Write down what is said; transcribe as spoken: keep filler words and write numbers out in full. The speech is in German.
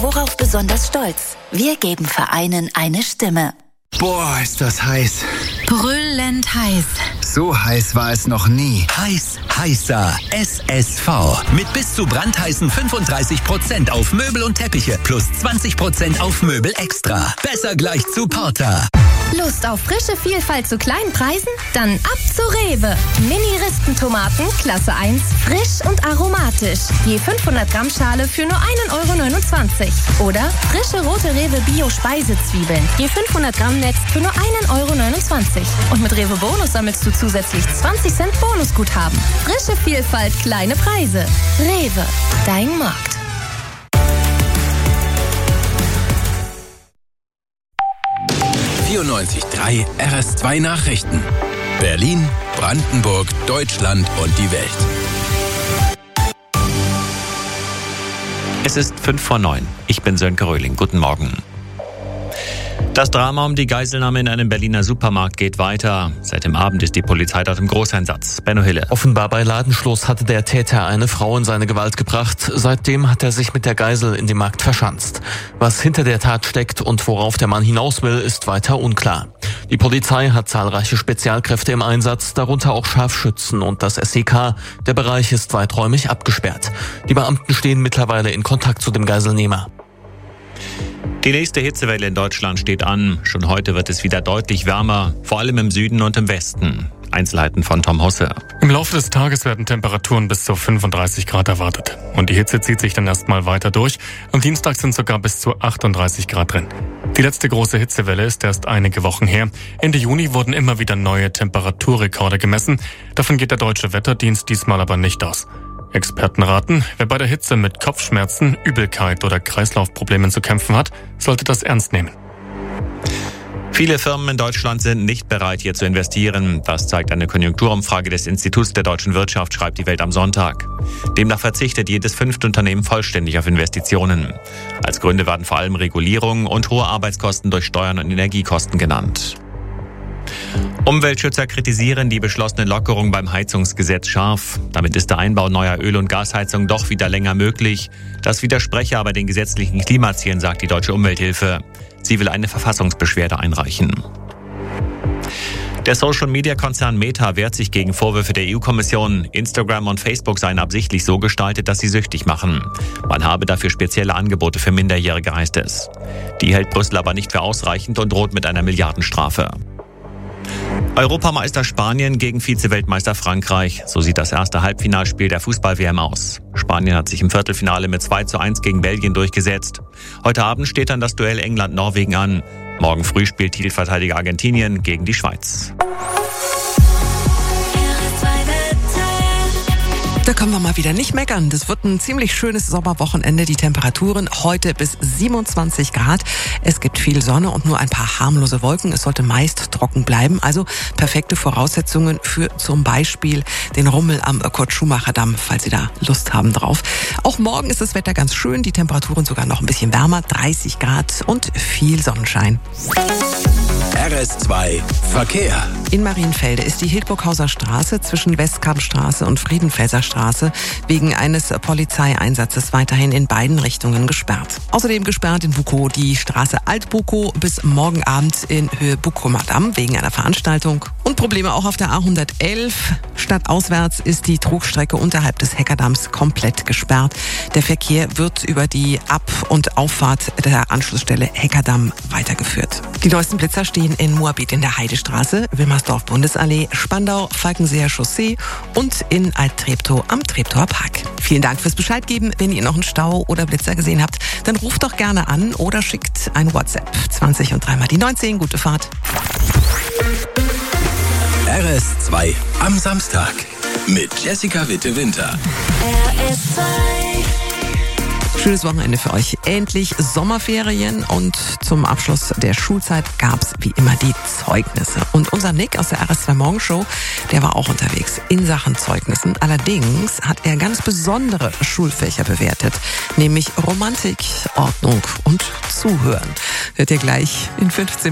worauf besonders stolz? Wir geben Vereinen eine Stimme. Boah, ist das heiß. Brüllend heiß. So heiß war es noch nie. Heiß, heißer S S V. Mit bis zu brandheißen fünfunddreißig Prozent auf Möbel und Teppiche plus zwanzig Prozent auf Möbel extra. Besser gleich zu Porter. Lust auf frische Vielfalt zu kleinen Preisen? Dann ab zu Rewe. Mini-Ristentomaten, Klasse eins, frisch und aromatisch. Je fünfhundert Gramm Schale für nur ein Euro neunundzwanzig. Oder frische rote Rewe Bio-Speisezwiebeln. Je fünfhundert Gramm Netz für nur ein Euro neunundzwanzig. Und mit Rewe Bonus sammelst du zusätzlich zwanzig Cent Bonusguthaben. Frische Vielfalt, kleine Preise. Rewe, dein Markt. vierundneunzig Komma drei R S zwei Nachrichten. Berlin, Brandenburg, Deutschland und die Welt. Es ist fünf vor neun. Ich bin Sönke Röhling. Guten Morgen. Das Drama um die Geiselnahme in einem Berliner Supermarkt geht weiter. Seit dem Abend ist die Polizei dort im Großeinsatz. Benno Hille. Offenbar bei Ladenschluss hatte der Täter eine Frau in seine Gewalt gebracht. Seitdem hat er sich mit der Geisel in dem Markt verschanzt. Was hinter der Tat steckt und worauf der Mann hinaus will, ist weiter unklar. Die Polizei hat zahlreiche Spezialkräfte im Einsatz, darunter auch Scharfschützen und das S E K. Der Bereich ist weiträumig abgesperrt. Die Beamten stehen mittlerweile in Kontakt zu dem Geiselnehmer. Die nächste Hitzewelle in Deutschland steht an. Schon heute wird es wieder deutlich wärmer, vor allem im Süden und im Westen. Einzelheiten von Tom Husse. Im Laufe des Tages werden Temperaturen bis zu fünfunddreißig Grad erwartet. Und die Hitze zieht sich dann erstmal weiter durch. Am Dienstag sind sogar bis zu achtunddreißig Grad drin. Die letzte große Hitzewelle ist erst einige Wochen her. Ende Juni wurden immer wieder neue Temperaturrekorde gemessen. Davon geht der Deutsche Wetterdienst diesmal aber nicht aus. Experten raten, wer bei der Hitze mit Kopfschmerzen, Übelkeit oder Kreislaufproblemen zu kämpfen hat, sollte das ernst nehmen. Viele Firmen in Deutschland sind nicht bereit, hier zu investieren. Das zeigt eine Konjunkturumfrage des Instituts der deutschen Wirtschaft, schreibt die Welt am Sonntag. Demnach verzichtet jedes fünfte Unternehmen vollständig auf Investitionen. Als Gründe werden vor allem Regulierung und hohe Arbeitskosten durch Steuern und Energiekosten genannt. Umweltschützer kritisieren die beschlossene Lockerung beim Heizungsgesetz scharf. Damit ist der Einbau neuer Öl- und Gasheizungen doch wieder länger möglich. Das widerspreche aber den gesetzlichen Klimazielen, sagt die Deutsche Umwelthilfe. Sie will eine Verfassungsbeschwerde einreichen. Der Social-Media-Konzern Meta wehrt sich gegen Vorwürfe der E U-Kommission. Instagram und Facebook seien absichtlich so gestaltet, dass sie süchtig machen. Man habe dafür spezielle Angebote für Minderjährige, heißt es. Die hält Brüssel aber nicht für ausreichend und droht mit einer Milliardenstrafe. Europameister Spanien gegen Vize-Weltmeister Frankreich. So sieht das erste Halbfinalspiel der Fußball-W M aus. Spanien hat sich im Viertelfinale mit zwei zu eins gegen Belgien durchgesetzt. Heute Abend steht dann das Duell England-Norwegen an. Morgen früh spielt Titelverteidiger Argentinien gegen die Schweiz. Da können wir mal wieder nicht meckern. Das wird ein ziemlich schönes Sommerwochenende. Die Temperaturen heute bis siebenundzwanzig Grad. Es gibt viel Sonne und nur ein paar harmlose Wolken. Es sollte meist trocken bleiben. Also perfekte Voraussetzungen für zum Beispiel den Rummel am Kurt-Schumacher-Damm, falls Sie da Lust haben drauf. Auch morgen ist das Wetter ganz schön. Die Temperaturen sogar noch ein bisschen wärmer. dreißig Grad und viel Sonnenschein. R S zwei Verkehr. In Marienfelde ist die Hildburghauser Straße zwischen Westkampstraße und Friedenfelser Straße wegen eines Polizeieinsatzes weiterhin in beiden Richtungen gesperrt. Außerdem gesperrt in Bukow die Straße Alt-Bukow bis morgen Abend in Höhe Bukower Damm wegen einer Veranstaltung. Und Probleme auch auf der A hundertelf. Stadtauswärts ist die Trugstrecke unterhalb des Heckerdamms komplett gesperrt. Der Verkehr wird über die Ab- und Auffahrt der Anschlussstelle Heckerdamm weitergeführt. Die neuesten Blitzer stehen in Moabit in der Heidestraße, Wilmersdorf-Bundesallee, Spandau, Falkenseer Chaussee und in Alt-Treptow am Treptower Park. Vielen Dank fürs Bescheid geben. Wenn ihr noch einen Stau oder Blitzer gesehen habt, dann ruft doch gerne an oder schickt ein WhatsApp. zwanzig und dreimal die neunzehn. Gute Fahrt. R S zwei am Samstag mit Jessica Witte-Winter. R S zwei. Schönes Wochenende für euch. Endlich Sommerferien und zum Abschluss der Schulzeit gab's wie immer die Zeugnisse. Und unser Nick aus der R S zwei Morgenshow, der war auch unterwegs in Sachen Zeugnissen. Allerdings hat er ganz besondere Schulfächer bewertet, nämlich Romantik, Ordnung und Zuhören. Hört ihr gleich in fünfzehn